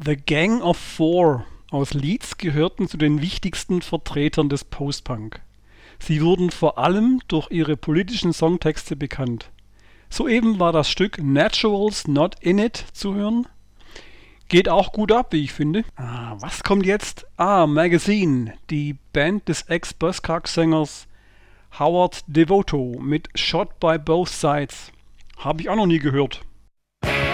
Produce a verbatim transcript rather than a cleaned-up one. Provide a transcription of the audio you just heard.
The Gang of Four aus Leeds gehörten zu den wichtigsten Vertretern des Post-Punk. Sie wurden vor allem durch ihre politischen Songtexte bekannt. Soeben war das Stück Naturals Not In It zu hören. Geht auch gut ab, wie ich finde. Ah, was kommt jetzt? Ah, Magazine, die Band des Ex-Buzzcocks-Sängers Howard Devoto mit Shot by Both Sides. Habe ich auch noch nie gehört.